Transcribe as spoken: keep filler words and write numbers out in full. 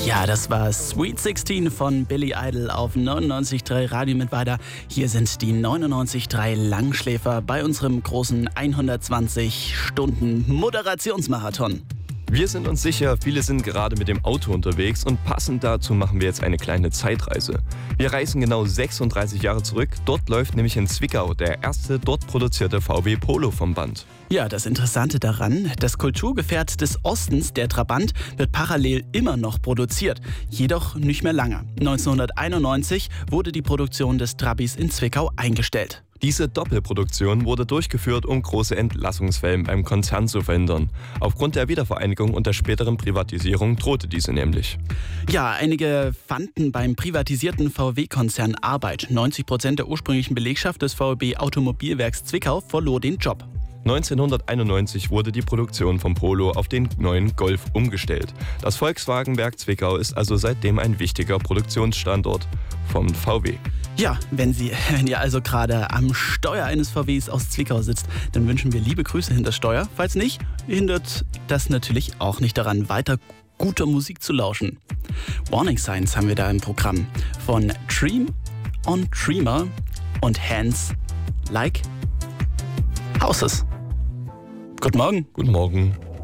Ja, das war Sweet sechzehn von Billy Idol auf neunundneunzig Komma drei Radio Mittweida. Hier sind die neunundneunzig Komma drei Langschläfer bei unserem großen hundertzwanzig Stunden Moderationsmarathon. Wir sind uns sicher, viele sind gerade mit dem Auto unterwegs und passend dazu machen wir jetzt eine kleine Zeitreise. Wir reisen genau sechsunddreißig Jahre zurück. Dort läuft nämlich in Zwickau der erste dort produzierte V W Polo vom Band. Ja, das Interessante daran, das Kulturgefährt des Ostens, der Trabant, wird parallel immer noch produziert, jedoch nicht mehr lange. neunzehnhunderteinundneunzig wurde die Produktion des Trabis in Zwickau eingestellt. Diese Doppelproduktion wurde durchgeführt, um große Entlassungswellen beim Konzern zu verhindern. Aufgrund der Wiedervereinigung und der späteren Privatisierung drohte diese nämlich. Ja, einige fanden beim privatisierten V W-Konzern Arbeit. neunzig Prozent der ursprünglichen Belegschaft des V W B Automobilwerks Zwickau verlor den Job. neunzehnhunderteinundneunzig wurde die Produktion vom Polo auf den neuen Golf umgestellt. Das Volkswagenwerk Zwickau ist also seitdem ein wichtiger Produktionsstandort vom V W. Ja, wenn, Sie, wenn ihr also gerade am Steuer eines V Ws aus Zwickau sitzt, dann wünschen wir liebe Grüße hinter Steuer. Falls nicht, hindert das natürlich auch nicht daran, weiter guter Musik zu lauschen. Warning Signs haben wir da im Programm von Dream on Dreamer und Hands Like Houses. Guten Morgen. Guten Morgen.